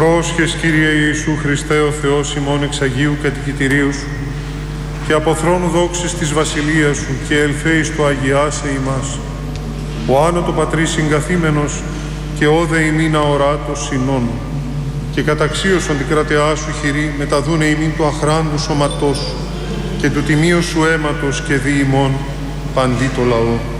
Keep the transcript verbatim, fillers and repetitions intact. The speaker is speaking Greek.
Πρόσχες, Κύριε Ιησού Χριστέ, ο Θεός ημών εξ Αγίου κατοικητηρίου Σου, και από θρόνου δόξης της Βασιλείας Σου και ελθέης το αγιάσε ημάς, ο άνω το Πατρί συγκαθήμενος και όδε ημίν αοράτος συνών, και καταξίωσον την κρατεά Σου χειρή, μεταδούνε ημίν του αχράντου σώματός Σου και του τιμίου Σου αίματος και δι ημών παντί το λαό.